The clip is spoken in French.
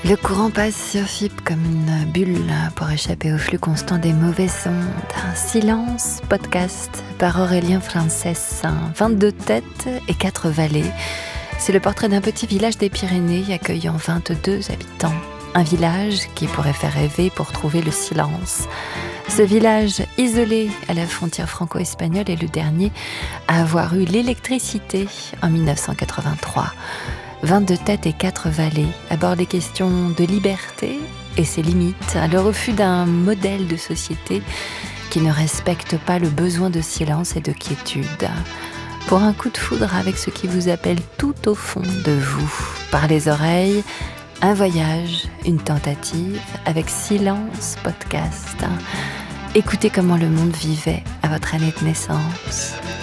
Le courant passe sur FIP comme une bulle pour échapper au flux constant des mauvaises ondes. Un silence podcast par Aurélien Frances. 22 têtes et 4 vallées. C'est le portrait d'un petit village des Pyrénées accueillant 22 habitants. Un village qui pourrait faire rêver pour trouver le silence. Ce village isolé à la frontière franco-espagnole est le dernier à avoir eu l'électricité en 1983. 22 têtes et 4 vallées abordent les questions de liberté et ses limites, le refus d'un modèle de société qui ne respecte pas le besoin de silence et de quiétude. Pour un coup de foudre avec ce qui vous appelle tout au fond de vous, par les oreilles, un voyage, une tentative avec Silence Podcast. Écoutez comment le monde vivait à votre année de naissance.